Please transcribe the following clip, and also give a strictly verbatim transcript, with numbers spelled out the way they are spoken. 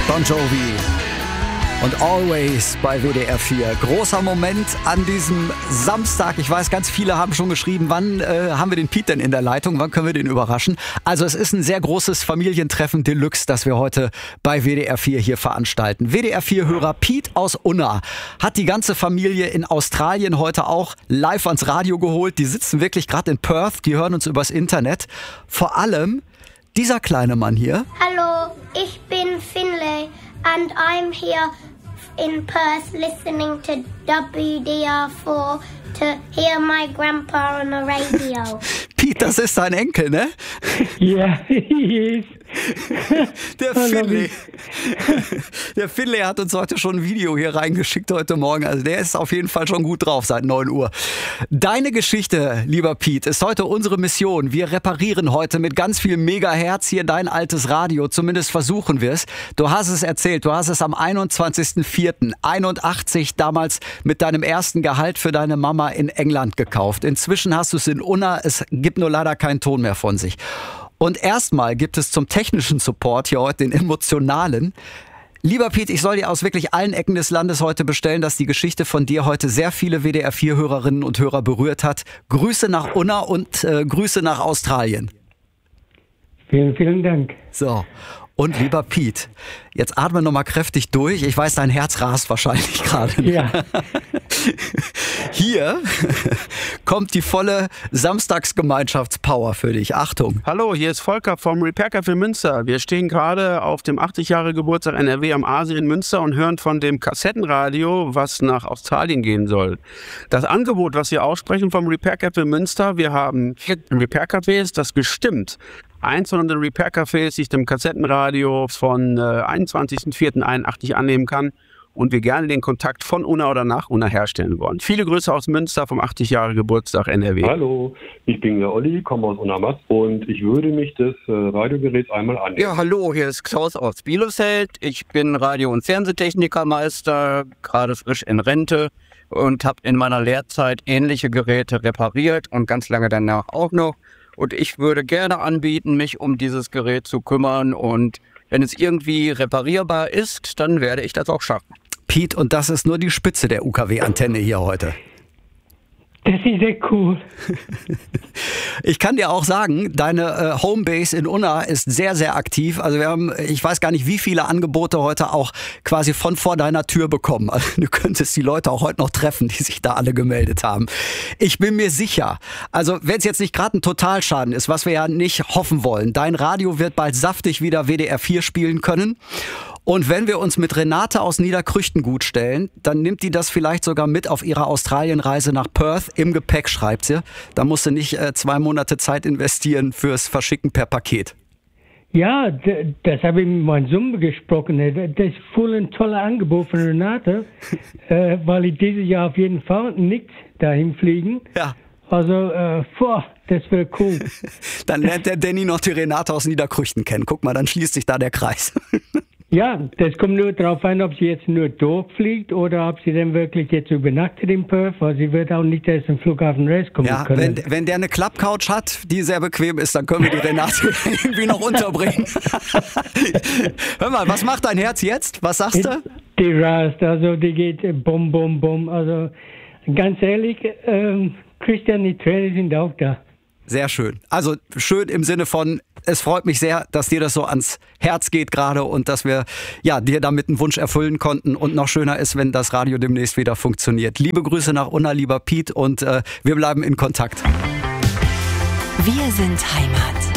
Bon Jovi und Always bei W D R vier. Großer Moment an diesem Samstag. Ich weiß, ganz viele haben schon geschrieben, wann äh, haben wir den Pete denn in der Leitung? Wann können wir den überraschen? Also es ist ein sehr großes Familientreffen Deluxe, das wir heute bei W D R vier hier veranstalten. W D R vier-Hörer Pete aus Unna hat die ganze Familie in Australien heute auch live ans Radio geholt. Die sitzen wirklich gerade in Perth, die hören uns übers Internet. Vor allem dieser kleine Mann hier. Hallo, ich bin Finlay and I'm here in Perth listening to W D R four to hear my grandpa on the radio. Pete, das ist dein Enkel, ne? Ja, he is. Der Finlay. Der Finlay hat uns heute schon ein Video hier reingeschickt heute Morgen. Also der ist auf jeden Fall schon gut drauf seit neun Uhr. Deine Geschichte, lieber Pete, ist heute unsere Mission. Wir reparieren heute mit ganz viel Megahertz hier dein altes Radio. Zumindest versuchen wir es. Du hast es erzählt. Du hast es am einundzwanzigsten vierten einundachtzig damals mit deinem ersten Gehalt für deine Mama in England gekauft. Inzwischen hast du es in Unna. Es gibt nur leider keinen Ton mehr von sich. Und erstmal gibt es zum technischen Support hier heute den emotionalen. Lieber Pete, ich soll dir aus wirklich allen Ecken des Landes heute bestellen, dass die Geschichte von dir heute sehr viele W D R vier-Hörerinnen und Hörer berührt hat. Grüße nach Unna und äh, Grüße nach Australien. Vielen, vielen Dank. So. Und lieber Pete, jetzt atme nochmal kräftig durch. Ich weiß, dein Herz rast wahrscheinlich gerade. Ja. Hier kommt die volle Samstagsgemeinschaftspower für dich. Achtung. Hallo, hier ist Volker vom Repair Café Münster. Wir stehen gerade auf dem achtzig Jahre Geburtstag N R W am Aasee in Münster und hören von dem Kassettenradio, was nach Australien gehen soll. Das Angebot, was wir aussprechen vom Repair Café Münster, wir haben vier Repair Cafés, das gestimmt. Eins von den Repair Cafés sich dem Kassettenradio von äh, einundzwanzigsten vierten einundachtzig annehmen kann und wir gerne den Kontakt von Unna oder nach Unna herstellen wollen. Viele Grüße aus Münster vom achtzig Jahre Geburtstag N R W. Hallo, ich bin der Olli, komme aus Unna und ich würde mich des äh, Radiogeräts einmal annehmen. Ja, hallo, hier ist Klaus aus Bielefeld. Ich bin Radio- und Fernsehtechnikermeister, gerade frisch in Rente und habe in meiner Lehrzeit ähnliche Geräte repariert und ganz lange danach auch noch. Und ich würde gerne anbieten, mich um dieses Gerät zu kümmern. Und wenn es irgendwie reparierbar ist, dann werde ich das auch schaffen. Pete, und das ist nur die Spitze der U K W-Antenne hier heute. Das ist sehr cool. Ich kann dir auch sagen, deine äh, Homebase in Unna ist sehr, sehr aktiv. Also wir haben, ich weiß gar nicht, wie viele Angebote heute auch quasi von vor deiner Tür bekommen. Also du könntest die Leute auch heute noch treffen, die sich da alle gemeldet haben. Ich bin mir sicher, also wenn es jetzt nicht gerade ein Totalschaden ist, was wir ja nicht hoffen wollen, dein Radio wird bald saftig wieder W D R vier spielen können. Und wenn wir uns mit Renate aus Niederkrüchten gut stellen, dann nimmt die das vielleicht sogar mit auf ihrer Australienreise nach Perth im Gepäck, schreibt sie. Da musst du nicht äh, zwei Monate Zeit investieren fürs Verschicken per Paket. Ja, d- das habe ich mit meinem Sohn gesprochen. Das ist voll ein tolles Angebot von Renate, äh, weil ich dieses Jahr auf jeden Fall nicht dahin fliegen. Ja. Also, äh, boah, das wäre cool. Dann lernt der Danny noch die Renate aus Niederkrüchten kennen. Guck mal, dann schließt sich da der Kreis. Ja, das kommt nur darauf an, ob sie jetzt nur durchfliegt oder ob sie dann wirklich jetzt übernachtet in Perth, weil sie wird auch nicht erst im Flughafen rauskommen Ja, können. wenn, wenn der eine Klappcouch hat, die sehr bequem ist, dann können wir die Renate irgendwie noch unterbringen. Hör mal, was macht dein Herz jetzt? Was sagst du? Die rast, also die geht äh, bum, bum, bum. Also ganz ehrlich, ähm, Christian, die Tränen sind auch da. Sehr schön. Also schön im Sinne von, es freut mich sehr, dass dir das so ans Herz geht gerade und dass wir ja dir damit einen Wunsch erfüllen konnten. Und noch schöner ist, wenn das Radio demnächst wieder funktioniert. Liebe Grüße nach Unna, lieber Pete, und äh, wir bleiben in Kontakt. Wir sind Heimat.